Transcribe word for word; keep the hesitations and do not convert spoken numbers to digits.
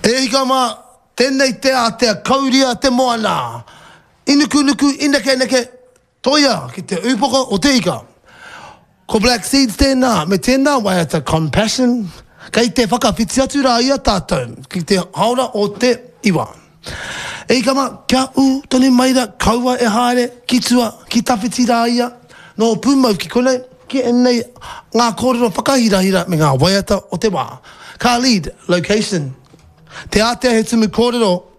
E hika ma, tēnei te a te kauria te moana. Inuku nuku, ineke neke, toia ki te upoko o te hika. Ko Black Seeds tēnā, me tēnā waiata compassion, kei te whakawhiti atu rā ia tātou, ki te haura o te iwa. E hika ma, kia u, toni maira, kaua e haere, ki tua, ki tawhiti rā ia, no pūmau ki konei, ki enei ngā kōrero whakahirahira me ngā waiata o te wā. Ka lead, location. Te Aotearoa he tumu kōrero